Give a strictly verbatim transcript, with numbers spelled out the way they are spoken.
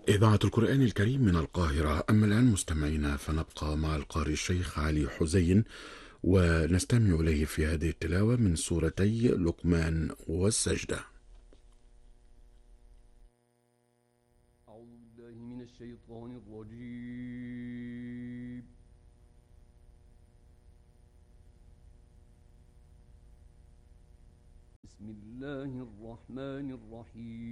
إذاعة القرآن الكريم من القاهرة. أما الآن مستمعينا فنبقى مع القارئ الشيخ علي حزين ونستمع إليه في هذه التلاوة من سورتي لقمان والسجدة. أعوذ بالله من الشيطان الرجيم. بسم الله الرحمن الرحيم.